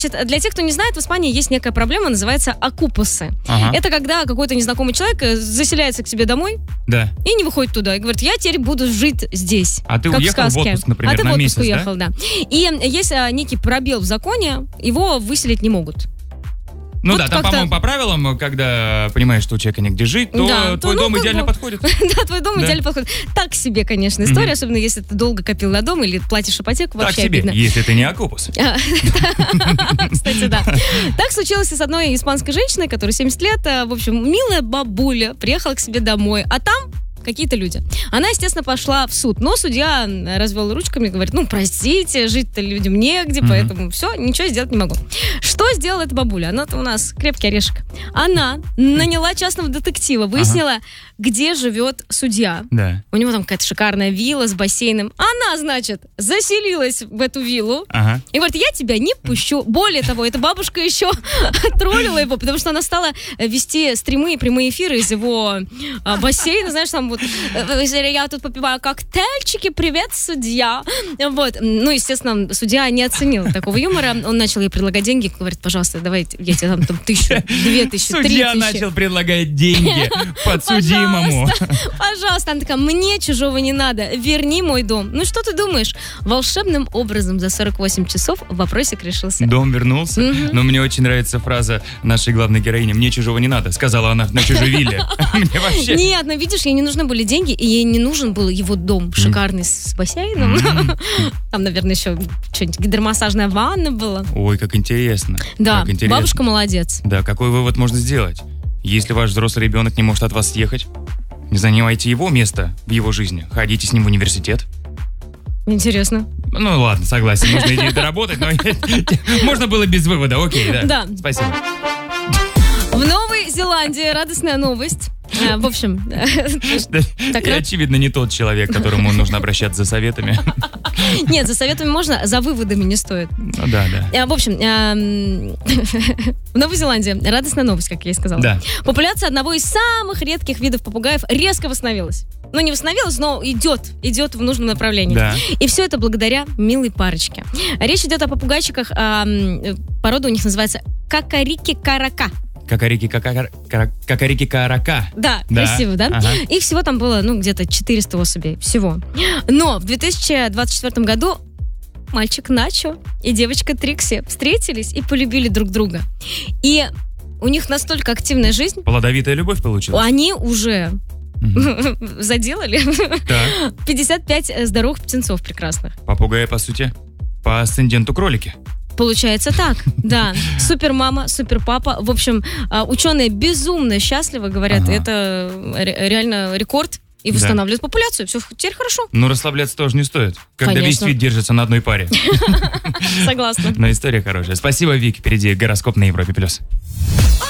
Значит, для тех, кто не знает, в Испании есть некая проблема, называется окупасы. Ага. Это когда какой-то незнакомый человек заселяется к себе домой Да. и не выходит туда. И говорит, я теперь буду жить здесь. А ты как уехал в отпуск, например, а ты на в отпуск месяц, уехал, да? И есть некий пробел в законе, его выселить не могут. Ну Вот да, там, как-то- по-моему, по правилам, когда понимаешь, что у человека негде жить, то Да, твой ну, дом как идеально бы- подходит. Да, твой дом Да. идеально подходит. Так себе, конечно, история, особенно если ты долго копил на дом или платишь ипотеку, Так вообще себе, обидно. если ты не окупус. Кстати, да. Так случилось и с одной испанской женщиной, которой 70 лет. В общем, милая бабуля приехала к себе домой, а там какие-то люди. Она, естественно, пошла в суд, но судья развел ручками и говорит, простите, жить-то людям негде, поэтому все, ничего сделать не могу. Что сделала эта бабуля? Она-то у нас крепкий орешек. Она наняла частного детектива, выяснила, где живет судья. Да. У него там какая-то шикарная вилла с бассейном. Она, значит, заселилась в эту виллу Ага. и говорит, я тебя не пущу. Более того, эта бабушка еще троллила его, потому что она стала вести стримы и прямые эфиры из его бассейна. Знаешь, там вот, я тут попиваю коктейльчики, привет, судья. Вот. Ну, естественно, судья не оценил такого юмора. Он начал ей предлагать деньги, говорит, пожалуйста, давай я тебе там 1000, 2000, 3000. Судья начал предлагать деньги подсудимому. Пожалуйста. Она такая, мне чужого не надо, верни мой дом. Ну, что ты думаешь? Волшебным образом за 48 часов вопросик решился. Дом вернулся. Но мне очень нравится фраза нашей главной героини. Мне чужого не надо, сказала она на чужой вилле. Мне вообще... Нет, ну видишь, ей не нужны были деньги, и ей не нужен был его дом шикарный с бассейном. Там, наверное, еще что-нибудь гидромассажная ванна была. Ой, как интересно. Да, Как интересно. бабушка молодец. Да, какой вывод можно сделать? Если ваш взрослый ребенок не может от вас съехать, не занимайте его место в его жизни. Ходите с ним в университет. Интересно. Ну ладно, согласен, можно идти доработать, но можно было без вывода, окей, да. Да. Спасибо. В Новой Зеландии радостная новость. В общем, так Я, очевидно, не тот человек, к которому нужно обращаться за советами. нет, за советами можно, за выводами не стоит. Ну да. В общем, в Новой Зеландии радостная новость, как я и сказала. Да. Популяция одного из самых редких видов попугаев резко восстановилась. Ну, не восстановилась, но идет в нужном направлении. Да. И все это благодаря милой парочке. Речь идет о попугайчиках, порода у них называется какарики-карака. Какарики-карака. Да, Да. красиво, да? Ага. Их всего там было, где-то 400 особей. Всего. Но в 2024 году мальчик Начо и девочка Трикси встретились и полюбили друг друга. И у них настолько активная жизнь, Плодовитая любовь получилась. они уже заделали Так. 55 здоровых птенцов прекрасных. Попугаи, по сути, по асценденту кролики. Получается так, да. Супер мама, супер папа. В общем, ученые безумно счастливы, говорят, Ага. это реально рекорд. И восстанавливают популяцию. Все теперь хорошо. Но расслабляться тоже не стоит, когда Конечно. весь вид держится на одной паре. Согласна. Но история хорошая. Спасибо, Вик. Впереди гороскоп на Европе+.